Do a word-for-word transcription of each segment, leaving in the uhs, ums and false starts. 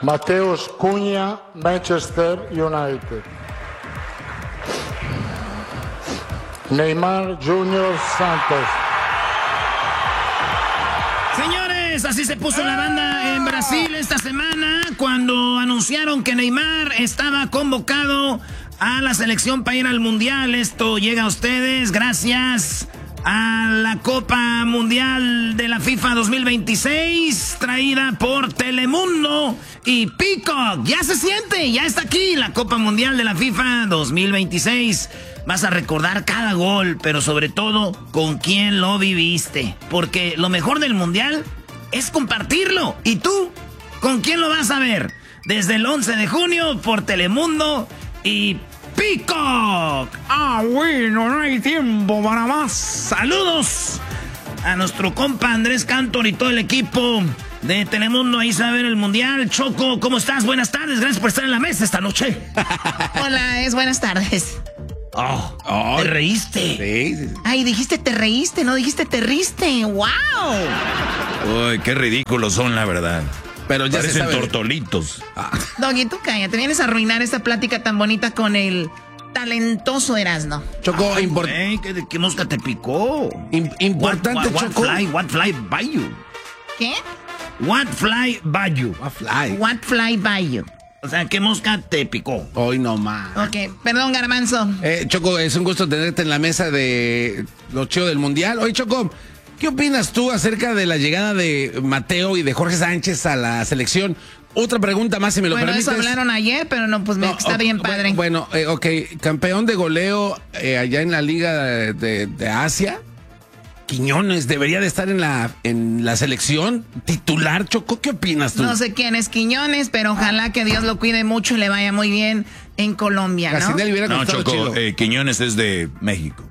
Mateus Cunha, Manchester United. Neymar Junior Santos. Señores, así se puso la banda en Brasil esta semana cuando anunciaron que Neymar estaba convocado a la selección para ir al Mundial. Esto llega a ustedes gracias a la Copa Mundial de la FIFA dos mil veintiséis, traída por Telemundo y Peacock. Ya se siente, ya está aquí la Copa Mundial de la FIFA dos mil veintiséis. Vas a recordar cada gol, pero sobre todo con quién lo viviste. Porque lo mejor del Mundial es compartirlo. ¿Y tú? ¿Con quién lo vas a ver? Desde el once de junio por Telemundo y Peacock. Ah, bueno, no hay tiempo para más. Saludos a nuestro compa Andrés Cantor y todo el equipo de Telemundo. Ahí se va a ver el Mundial. Choco, ¿cómo estás? Buenas tardes. Gracias por estar en la mesa esta noche. Hola, es buenas tardes. Oh, oh, ¿te reíste? Sí, sí, sí. Ay, dijiste te reíste, no dijiste te riste. ¡Wow! Uy, qué ridículos son, la verdad. Pero ya parecen se sabe. tortolitos. Ah. Doggy, tú cállate. Vienes a arruinar esta plática tan bonita con el talentoso Erasmo. Choco, Ay, impor- güey, ¿qué, ¿qué mosca te picó? im- importante, what, what, Choco. What fly, what fly by you? ¿Qué? What fly by you? A fly. What fly by you? O sea, ¿qué mosca te picó? Hoy no más. Ok, perdón, Garbanzo. Eh, Choco, es un gusto tenerte en la mesa de lo chido del Mundial. Oye, Choco, ¿qué opinas tú acerca de la llegada de Mateo y de Jorge Sánchez a la selección? Otra pregunta más, si me lo Bueno, permites. eso hablaron ayer, pero no, pues me- No, está ok, bien padre. Bueno, eh, ok, campeón de goleo eh, allá en la Liga de, de- de Asia. Quiñones debería de estar en la en la selección titular. Choco, ¿qué opinas tú? No sé quién es Quiñones, pero ojalá que Dios lo cuide mucho y le vaya muy bien en Colombia, ¿no? Casinelli hubiera No, costado Choco, chido. eh, Quiñones es de México.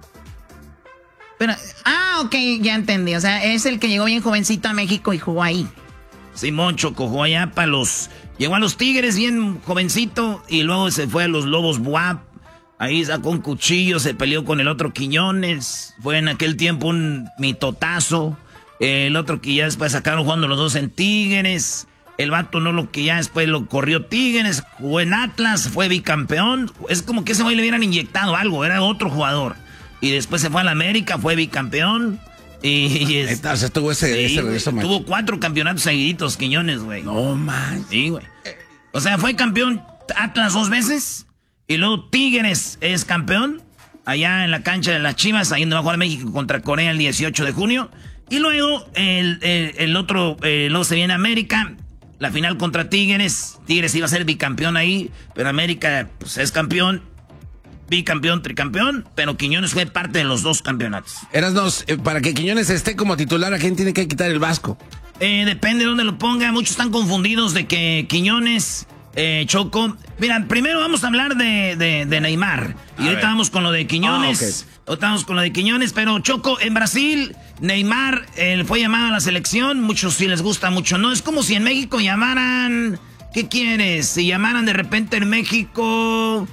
Pero, ah, ok, ya entendí. O sea, es el que llegó bien jovencito a México y jugó ahí. Simón Choco jugó allá para los... Llegó a los Tigres bien jovencito y luego se fue a los Lobos Buap. Ahí sacó un cuchillo, se peleó con el otro Quiñones. Fue en aquel tiempo un mitotazo. El otro que ya después sacaron jugando los dos en Tigres. El vato no lo que ya después lo corrió Tigres. Jugó en Atlas, fue bicampeón. Es como que ese güey le hubieran inyectado algo, era otro jugador. Y después se fue a la América, fue bicampeón. Y, y es- Neta, o sea, tuvo ese, sí, ese güey, regreso, macho. tuvo cuatro campeonatos seguiditos, Quiñones, güey. No, man. Sí, güey. O sea, fue campeón Atlas dos veces. Y luego Tigres es campeón. Allá en la cancha de las Chivas, ahí donde va a jugar México contra Corea el dieciocho de junio. Y luego el, el, el otro, eh, luego se viene América. La final contra Tigres. Tigres iba a ser bicampeón ahí. Pero América pues, es campeón. Bicampeón, tricampeón. Pero Quiñones fue parte de los dos campeonatos. Erasnos, eh, para que Quiñones esté como titular, ¿a quién tiene que quitar el Vasco? Eh, depende de dónde lo ponga. Muchos están confundidos de que Quiñones, eh, Choco. Mira, primero vamos a hablar de, de, de Neymar. Y A ahorita ver. vamos con lo de Quiñones. Ah, Ahorita vamos con lo de Quiñones. Pero Choco, en Brasil, Neymar eh, fue llamado a la selección. Muchos sí les gusta, mucho no. Es como si en México llamaran. ¿Qué quieres? Si llamaran de repente en México.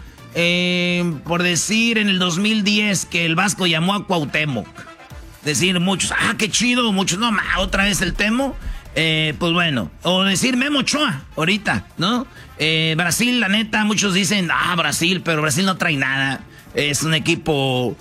Eh, por decir en el dos mil diez que el Vasco llamó a Cuauhtémoc. Decir muchos, ah, qué chido, muchos, no, ma, otra vez el Temo. Eh, pues bueno, o decir Memo Ochoa, ahorita, ¿no? Eh, Brasil, la neta, muchos dicen, ah, Brasil, pero Brasil no trae nada. Es un equipo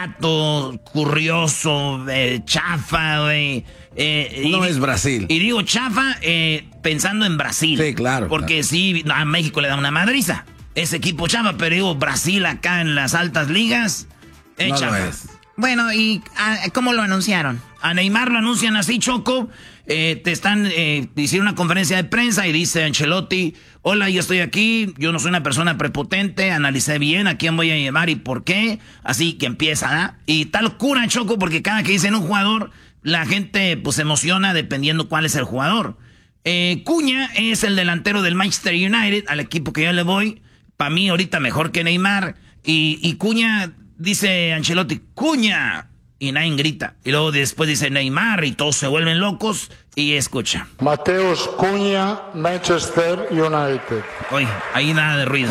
chato, curioso, eh, chafa, güey. Eh, No y- es Brasil. Y digo chafa eh, pensando en Brasil. Sí, claro, Porque claro. sí, no, a México le da una madriza. Ese equipo chafa, pero digo, Brasil acá en las altas ligas, es No lo chafa. es. Bueno, ¿y ah, cómo lo anunciaron? A Neymar lo anuncian así, Choco. Eh, te están, eh, hicieron una conferencia de prensa y dice Ancelotti, hola, yo estoy aquí, yo no soy una persona prepotente, analicé bien a quién voy a llamar y por qué. Así que empieza, ¿ah? Y tal cura, Choco, porque cada que dicen un jugador, la gente pues se emociona dependiendo cuál es el jugador. Eh, Cunha es el delantero del Manchester United, al equipo que yo le voy. Para mí ahorita mejor que Neymar. Y, y Cunha, dice Ancelotti, Cunha. Y nadie grita. Y luego después dice Neymar y todos se vuelven locos. Y escucha. Mateus Cunha, Manchester United. Oye, ahí nada de ruido.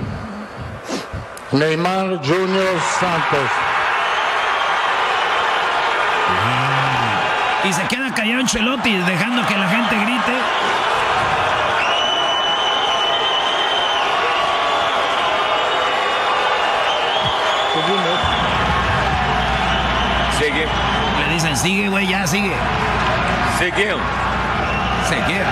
Neymar Junior Santos. Y se queda callado Ancelotti dejando que la gente grite. Ya, sigue. Seguiu. Seguiu.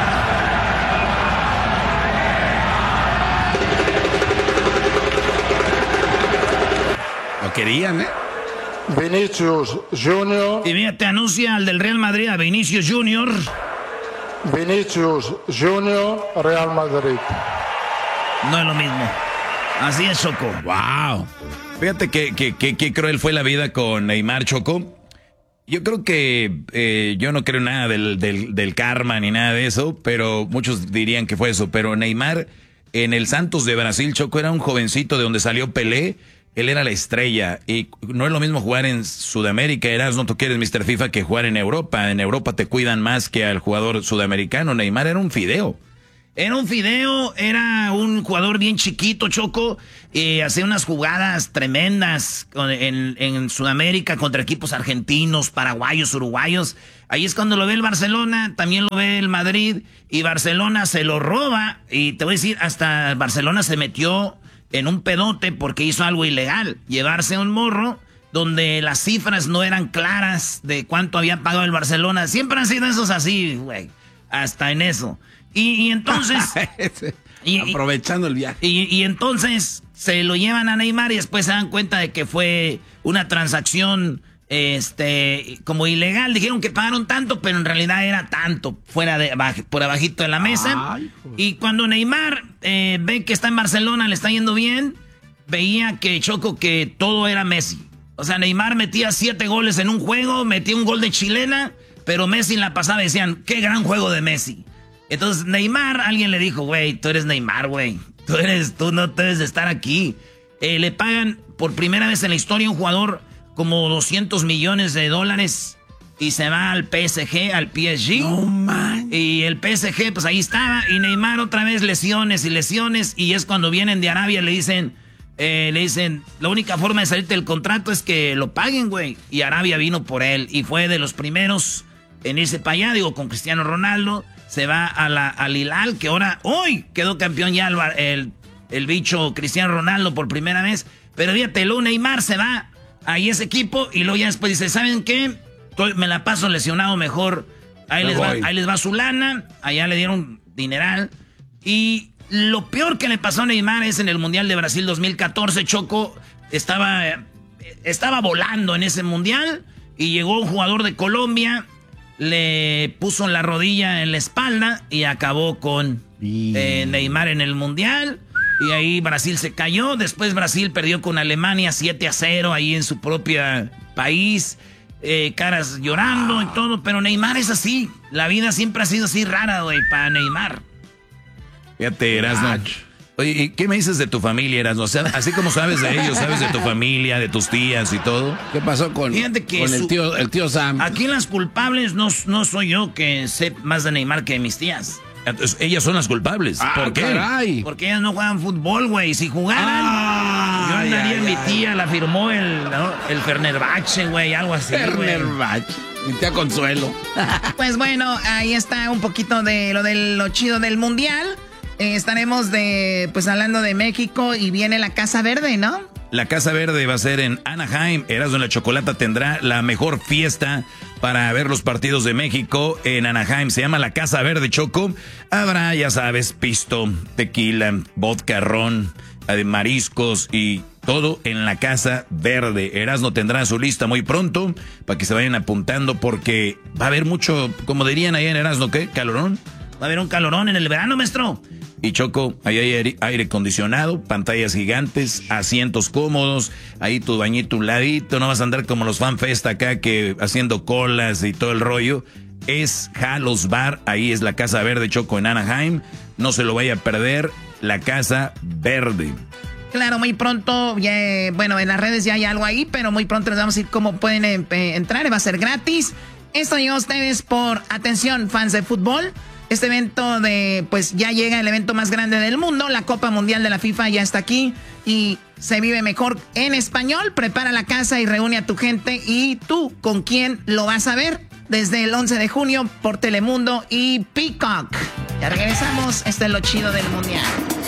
Lo querían, ¿eh? Vinicius Junior, Y mira, te anuncia al del Real Madrid, a Vinicius Junior Vinicius Junior, Real Madrid. No es lo mismo. Así es, Choco. Wow. Fíjate que, que, que, que cruel fue la vida con Neymar, Choco. Yo creo que eh, yo no creo nada del, del, del karma ni nada de eso, pero muchos dirían que fue eso. Pero Neymar en el Santos de Brasil, Choco, era un jovencito de donde salió Pelé. Él era la estrella y no es lo mismo jugar en Sudamérica, Erasmo, tú quieres mister FIFA, que jugar en Europa. En Europa te cuidan más que al jugador sudamericano. Neymar era un fideo. Era un fideo, era un jugador bien chiquito, Choco, eh, hacía unas jugadas tremendas en, en Sudamérica contra equipos argentinos, paraguayos, uruguayos. Ahí es cuando lo ve el Barcelona, también lo ve el Madrid, y Barcelona se lo roba, y te voy a decir, hasta Barcelona se metió en un pedote porque hizo algo ilegal, llevarse a un morro donde las cifras no eran claras de cuánto había pagado el Barcelona. Siempre han sido esos así, güey, hasta en eso. Y, y entonces... y, Aprovechando el viaje. Y, y entonces se lo llevan a Neymar y después se dan cuenta de que fue una transacción este como ilegal. Dijeron que pagaron tanto, pero en realidad era tanto, fuera de por abajito de la mesa. Ay, y cuando Neymar eh, ve que está en Barcelona, le está yendo bien, veía que Choco que todo era Messi. O sea, Neymar metía siete goles en un juego, metía un gol de chilena, pero Messi en la pasada decían, qué gran juego de Messi. Entonces Neymar, alguien le dijo, güey, tú eres Neymar, güey. Tú eres, tú no debes de estar aquí. Eh, le pagan por primera vez en la historia a un jugador como doscientos millones de dólares y se va al P S G, al P S G. No, man. Y el P S G, pues ahí estaba. Y Neymar otra vez lesiones y lesiones. Y es cuando vienen de Arabia, le dicen, eh, le dicen, la única forma de salirte del contrato es que lo paguen, güey. Y Arabia vino por él y fue de los primeros en irse para allá, digo, con Cristiano Ronaldo. Se va a la, al Hilal, que ahora, hoy quedó campeón ya el, el, el bicho Cristiano Ronaldo por primera vez. Pero fíjate, luego Neymar se va ahí ese equipo y luego ya después dice, ¿saben qué? Me la paso lesionado mejor. Ahí, les va, ahí les va su lana, allá le dieron dineral. Y lo peor que le pasó a Neymar es en el Mundial de Brasil dos mil catorce, Choco. Estaba, estaba volando en ese Mundial y llegó un jugador de Colombia, le puso la rodilla en la espalda y acabó con eh, Neymar en el Mundial. Y ahí Brasil se cayó. Después Brasil perdió con Alemania siete a cero ahí en su propio país. Eh, caras llorando y todo. Pero Neymar es así. La vida siempre ha sido así rara, güey, para Neymar. Fíjate, Erasmo. Oye, ¿y qué me dices de tu familia, Erasmo? O sea, así como sabes de ellos, sabes de tu familia, de tus tías y todo. ¿Qué pasó con, Fíjate que con su, el, tío, el tío Sam? Aquí las culpables no, no soy yo, que sé más de Neymar que de mis tías. Entonces, ellas son las culpables. Ah, ¿Por qué? Caray. Porque ellas no juegan fútbol, güey. Si jugaran, Ah, yo andaría en mi ay, tía, la firmó el, ¿no? el Fenerbahce, güey, algo así, güey. Fenerbahce. Mi tía Consuelo. Pues bueno, ahí está un poquito de lo de lo chido del Mundial. Eh, estaremos de, pues hablando de México y viene la Casa Verde, ¿no? La Casa Verde va a ser en Anaheim. Erasmo y la Chocolata tendrá la mejor fiesta para ver los partidos de México en Anaheim. Se llama la Casa Verde, Choco. Habrá, ya sabes, pisto, tequila, vodka, ron, mariscos y todo en la Casa Verde. Erasmo tendrá su lista muy pronto para que se vayan apuntando porque va a haber mucho, como dirían ahí en Erasmo, ¿qué? ¿Calorón? Va a haber un calorón en el verano, maestro. Y Choco, ahí hay aire, aire acondicionado, pantallas gigantes, asientos cómodos, ahí tu bañito un ladito, no vas a andar como los FanFest acá que haciendo colas y todo el rollo. Es Halos Bar, ahí es la Casa Verde, Choco, en Anaheim. No se lo vaya a perder, la Casa Verde. Claro, muy pronto, ya, bueno, en las redes ya hay algo ahí, pero muy pronto les vamos a decir cómo pueden eh, entrar, va a ser gratis. Esto llegó a ustedes por, atención, fans de fútbol. Este evento de, pues ya llega el evento más grande del mundo, la Copa Mundial de la FIFA ya está aquí y se vive mejor en español. Prepara la casa y reúne a tu gente y tú, ¿con quién lo vas a ver? Desde el once de junio por Telemundo y Peacock. Ya regresamos, este es lo chido del Mundial.